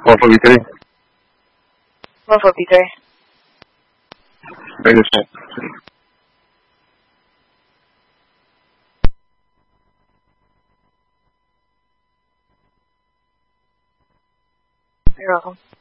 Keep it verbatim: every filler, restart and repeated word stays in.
One for V three. One for V three. Radio check. You're welcome.